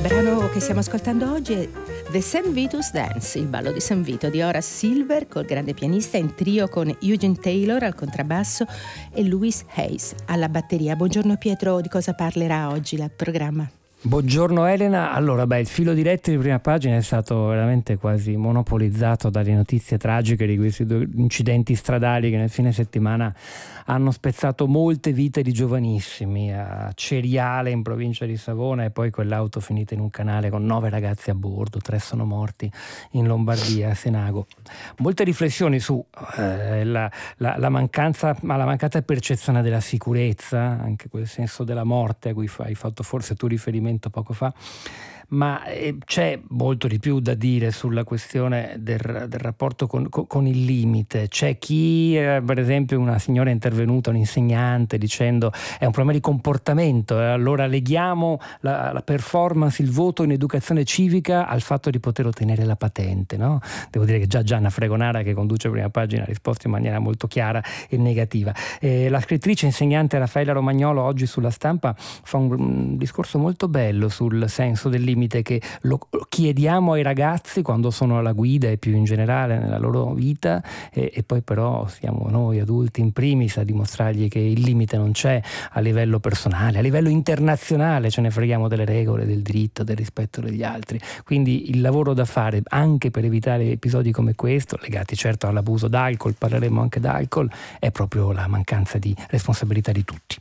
brano che stiamo ascoltando oggi è The St. Vitus Dance, il ballo di San Vito di Horace Silver, col grande pianista in trio con Eugene Taylor al contrabbasso e Louis Hayes alla batteria. Buongiorno Pietro, di cosa parlerà oggi il programma? Buongiorno Elena. Allora, il filo diretto di Prima Pagina è stato veramente quasi monopolizzato dalle notizie tragiche di questi due incidenti stradali che nel fine settimana hanno spezzato molte vite di giovanissimi a Ceriale in provincia di Savona, e poi quell'auto finita in un canale con 9 ragazzi a bordo, 3 sono morti in Lombardia, a Senago. Molte riflessioni su la mancata percezione della sicurezza, anche quel senso della morte a cui hai fatto forse tu riferimento poco fa, ma c'è molto di più da dire sulla questione del rapporto con il limite. C'è chi, per esempio una signora è intervenuta, un insegnante, dicendo è un problema di comportamento, allora leghiamo la performance, il voto in educazione civica al fatto di poter ottenere la patente, no? Devo dire che già Gianna Fregonara, che conduce Prima Pagina, ha risposto in maniera molto chiara e negativa. La scrittrice insegnante Raffaella Romagnolo oggi sulla Stampa fa un discorso molto bello sul senso del limite che lo chiediamo ai ragazzi quando sono alla guida e più in generale nella loro vita, e poi però siamo noi adulti in primis a dimostrargli che il limite non c'è a livello personale, a livello internazionale ce ne freghiamo delle regole, del diritto, del rispetto degli altri. Quindi il lavoro da fare anche per evitare episodi come questo, legati certo all'abuso d'alcol, parleremo anche d'alcol, è proprio la mancanza di responsabilità di tutti.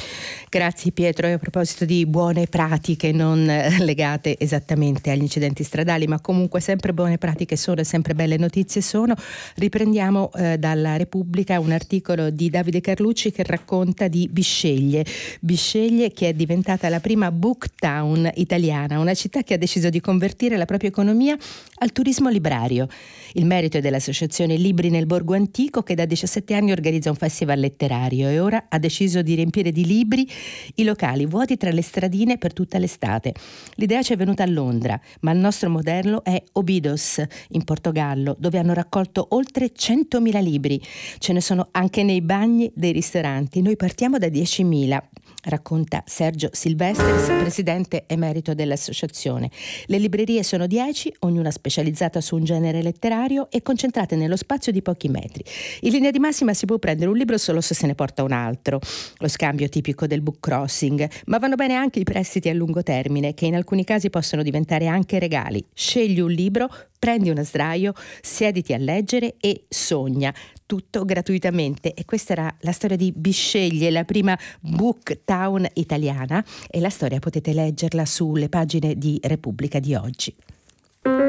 Grazie Pietro. E a proposito di buone pratiche non legate esattamente agli incidenti stradali, ma comunque sempre buone pratiche sono e sempre belle notizie sono, riprendiamo dalla Repubblica un articolo di Davide Carlucci che racconta di Bisceglie che è diventata la prima book town italiana, una città che ha deciso di convertire la propria economia al turismo librario. Il merito è dell'associazione Libri nel Borgo Antico, che da 17 anni organizza un festival letterario e ora ha deciso di riempire di libri i locali vuoti tra le stradine per tutta l'estate. L'idea ci è venuta a Londra, ma il nostro modello è Obidos, in Portogallo, dove hanno raccolto oltre 100.000 libri. Ce ne sono anche nei bagni dei ristoranti. Noi partiamo da 10.000, racconta Sergio Silvestris, presidente emerito dell'associazione. Le librerie sono 10, ognuna specializzata su un genere letterario e concentrate nello spazio di pochi metri. In linea di massima si può prendere un libro solo se se ne porta un altro, lo scambio tipico del book crossing, ma vanno bene anche i prestiti a lungo termine, che in alcuni casi possono diventare anche regali. Scegli un libro, prendi uno sdraio, siediti a leggere e sogna, tutto gratuitamente. E questa era la storia di Bisceglie, la prima book town italiana, e la storia potete leggerla sulle pagine di Repubblica di oggi.